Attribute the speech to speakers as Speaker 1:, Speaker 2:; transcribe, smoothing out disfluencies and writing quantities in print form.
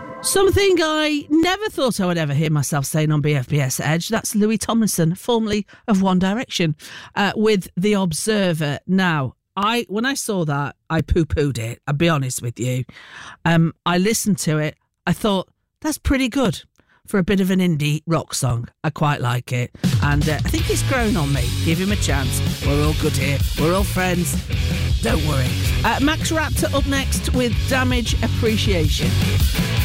Speaker 1: Something I never thought I would ever hear myself saying on BFBS Edge. That's Louis Tomlinson, formerly of One Direction, with The Observer. Now, when I saw that, I poo-pooed it, I'll be honest with you. I listened to it. I thought, that's pretty good for a bit of an indie rock song. I quite like it. And I think he's grown on me. Give him a chance. We're all good here. We're all friends. Don't worry. Max Raptor up next with Damage Appreciation.